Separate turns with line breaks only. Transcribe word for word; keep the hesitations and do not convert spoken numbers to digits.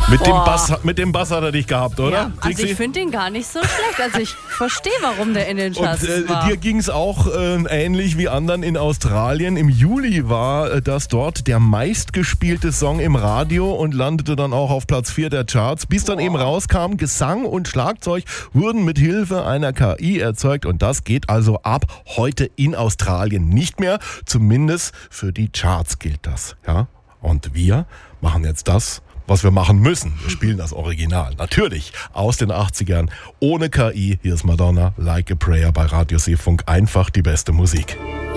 Mit dem, Bass, mit dem Bass hat er dich gehabt, oder?
Ja, also ich finde den gar nicht so schlecht. Also ich verstehe, warum der in den Charts
Und, äh,
war.
dir ging es auch äh, ähnlich wie anderen in Australien. Im Juli war äh, das dort der meistgespielte Song im Radio und landete dann auch auf Platz vier der Charts. Bis dann Boah. eben rauskam, Gesang und Schlagzeug wurden mit Hilfe einer K I erzeugt. Und das geht also ab heute in Australien nicht mehr. Zumindest für die Charts gilt das. Ja? Und wir machen jetzt das, was wir machen müssen. Wir spielen das Original. Natürlich aus den achtzigern. Ohne K I. Hier ist Madonna, Like a Prayer bei Radio Seefunk. Einfach die beste Musik.